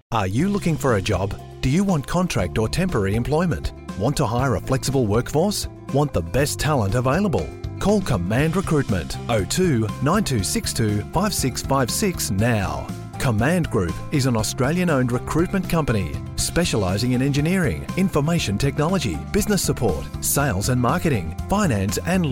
Are you looking for a job? Do you want contract or temporary employment? Want to hire a flexible workforce? Want the best talent available? Call Command Recruitment 02 9262 5656 now. Command Group is an Australian-owned recruitment company specialising in engineering, information technology, business support, sales and marketing, finance and